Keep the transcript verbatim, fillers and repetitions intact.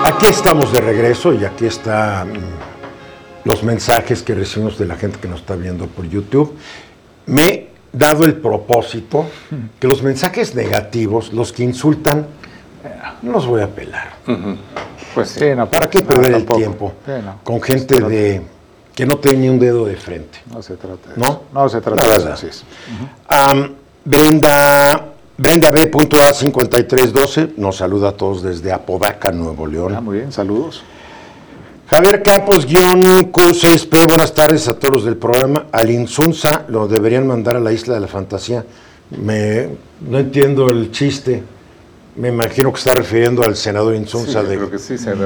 Aquí estamos de regreso y aquí están los mensajes que recibimos de la gente que nos está viendo por YouTube. Me he dado el propósito que los mensajes negativos, los que insultan, no los voy a pelar. Uh-huh. Pues sí, no, ¿para qué perder no, el tiempo sí, no. con gente no de que no tiene ni un dedo de frente? No se trata de ¿No? eso. No se trata no, de eso. Así es. Uh-huh. um, Brenda... Brenda B. A cincuenta y tres doce nos saluda a todos desde Apodaca, Nuevo León. Ah, muy bien, saludos. Javier Campos, guión Q seis P, buenas tardes a todos los del programa. Al Insunza lo deberían mandar a la Isla de la Fantasía. Me, no entiendo el chiste. Me imagino que está refiriendo al senador Insunza. Sí, de, creo que sí, se